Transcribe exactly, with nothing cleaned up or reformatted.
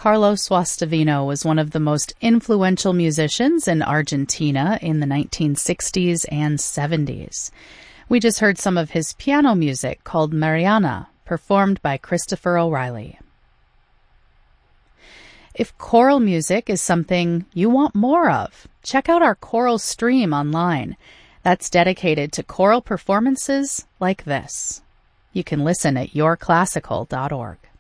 Carlos Guastavino was one of the most influential musicians in Argentina in the nineteen sixties and seventies. We just heard some of his piano music called Mariana, performed by Christopher O'Reilly. If choral music is something you want more of, check out our choral stream online. That's dedicated to choral performances like this. You can listen at your classical dot org.